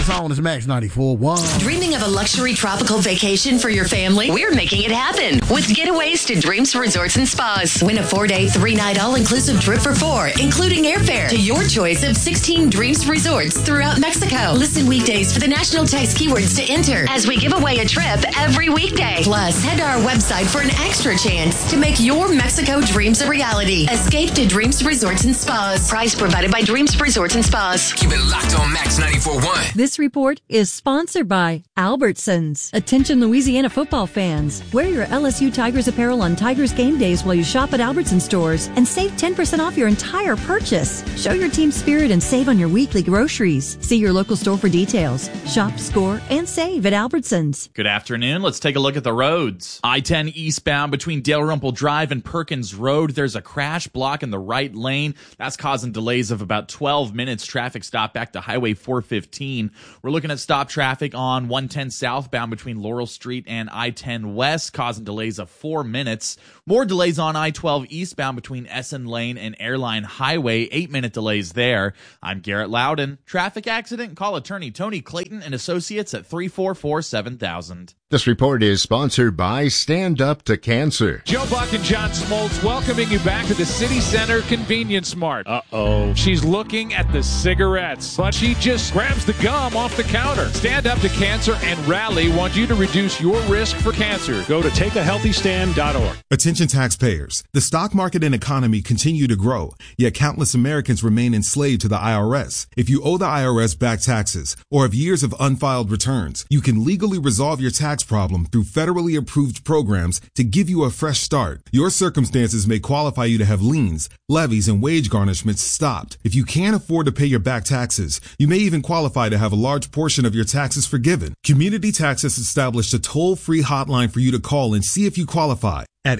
On is Max 94.1. Dreaming of a luxury tropical vacation for your family? We're making it happen with Getaways to Dreams Resorts and Spas. Win a 4-day, 3-night all-inclusive trip for 4, including airfare to your choice of 16 Dreams Resorts throughout Mexico. Listen weekdays for the national text keywords to enter as we give away a trip every weekday. Plus, head to our website for an extra chance to make your Mexico dreams a reality. Escape to Dreams Resorts and Spas. Price provided by Dreams Resorts and Spas. Keep it locked on Max 94.1. This report is sponsored by Albertsons. Attention Louisiana football fans. Wear your LSU Tigers apparel on Tigers game days while you shop at Albertsons stores and save 10% off your entire purchase. Show your team spirit and save on your weekly groceries. See your local store for details. Shop, score, and save at Albertsons. Good afternoon. Let's take a look at the roads. I-10 eastbound between Dalrymple Drive and Perkins Road. There's a crash block in the right lane. That's causing delays of about 12 minutes. Traffic stop back to Highway 415. We're looking at stop traffic on 110 southbound between Laurel Street and I-10 West, causing delays of 4 minutes. More delays on I-12 eastbound between Essen Lane and Airline Highway, 8-minute delays there. I'm Garrett Loudon. Traffic accident? Call attorney Tony Clayton and Associates at 344-7000. This report is sponsored by Stand Up to Cancer. Joe Buck and John Smoltz welcoming you back to the City Center Convenience Mart. Uh-oh. She's looking at the cigarettes, but she just grabs the gum off the counter. Stand Up to Cancer and Rally want you to reduce your risk for cancer. Go to takeahealthystand.org. Attention taxpayers. The stock market and economy continue to grow, yet countless Americans remain enslaved to the IRS. If you owe the IRS back taxes or have years of unfiled returns, you can legally resolve your tax problem through federally approved programs to give you a fresh start. Your circumstances may qualify you to have liens, levies, and wage garnishments stopped. If you can't afford to pay your back taxes, you may even qualify to have a large portion of your taxes forgiven. Community Tax has established a toll-free hotline for you to call and see if you qualify at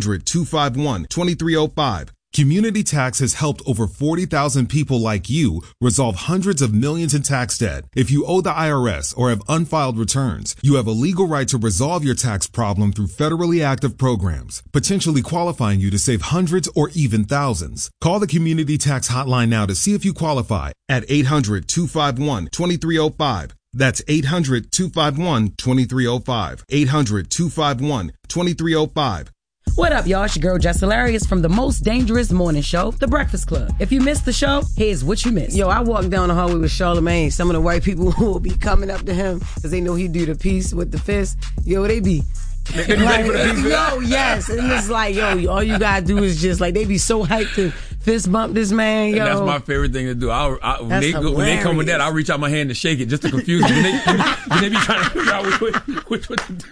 800-251-2305. Community Tax has helped over 40,000 people like you resolve hundreds of millions in tax debt. If you owe the IRS or have unfiled returns, you have a legal right to resolve your tax problem through federally active programs, potentially qualifying you to save hundreds or even thousands. Call the Community Tax Hotline now to see if you qualify at 800-251-2305. That's 800-251-2305. 800-251-2305. What up, y'all? It's your girl, Jess Hilarious from the most dangerous morning show, The Breakfast Club. If you missed the show, here's what you missed. Yo, I walked down the hallway with Charlamagne. Some of the white people who will be coming up to him because they know he do the piece with the fist. Yo, they be... They be ready for the piece? Yo, yes. And it's like, yo, all you gotta do is just like, they be so hyped to fist bump this man, yo. And that's my favorite thing to do. When they come with that, I'll reach out my hand to shake it just to confuse them. When they be trying to figure out which what to do.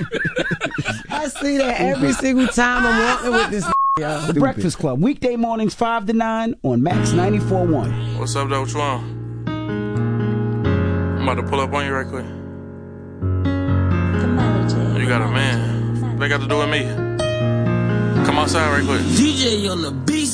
I see that every single time I'm walking with this yo. The Breakfast Club, weekday mornings 5 to 9 on Max 94.1. What's up, though? What you want? I'm about to pull up on you right quick. You got a man. What they got to do with me? Come outside right quick. DJ on the beat.